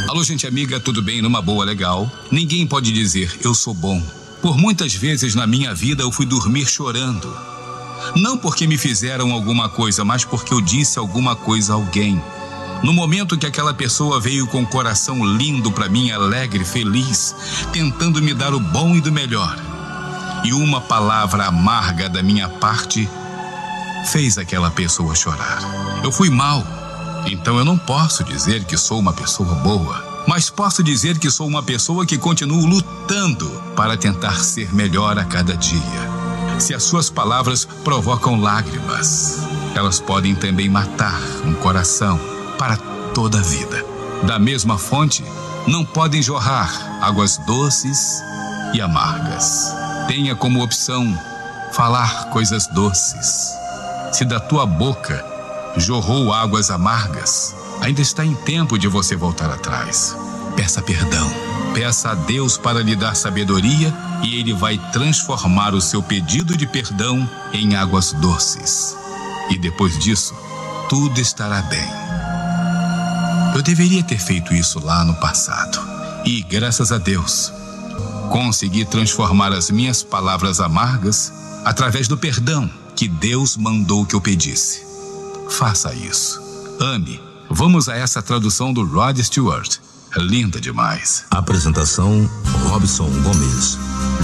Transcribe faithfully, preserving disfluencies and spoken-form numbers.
Alô, gente amiga, tudo bem? Numa boa, legal? Ninguém pode dizer eu sou bom. Por muitas vezes na minha vida eu fui dormir chorando. Não porque me fizeram alguma coisa, mas porque eu disse alguma coisa a alguém. No momento que aquela pessoa veio com o coração lindo para mim, alegre, feliz, tentando me dar o bom e do melhor. E uma palavra amarga da minha parte fez aquela pessoa chorar. Eu fui mal, então eu não posso dizer que sou uma pessoa boa, mas posso dizer que sou uma pessoa que continuo lutando para tentar ser melhor a cada dia. Se as suas palavras provocam lágrimas, elas podem também matar um coração para toda a vida. Da mesma fonte, não podem jorrar águas doces e amargas. Tenha como opção falar coisas doces. Se da tua boca jorrou águas amargas, ainda está em tempo de você voltar atrás. Peça perdão. Peça a Deus para lhe dar sabedoria e Ele vai transformar o seu pedido de perdão em águas doces. E depois disso, tudo estará bem. Eu deveria ter feito isso lá no passado. E, graças a Deus, consegui transformar as minhas palavras amargas através do perdão que Deus mandou que eu pedisse. Faça isso. Ame. Vamos a essa tradução do Rod Stewart. Linda demais. Apresentação: Robson Gomes.